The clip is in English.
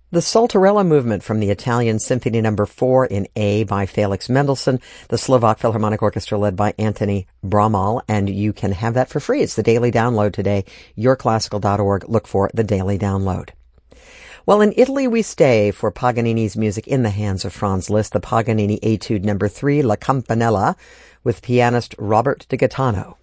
The Saltarella Movement from the Italian Symphony No. 4 in A by Felix Mendelssohn, the Slovak Philharmonic Orchestra led by Anthony Bramall, and you can have that for free. It's the daily download today. yourclassical.org. Look for the daily download. Well, in Italy we stay for Paganini's music in the hands of Franz Liszt, the Paganini Etude No. 3, La Campanella, with pianist Robert de Gaetano.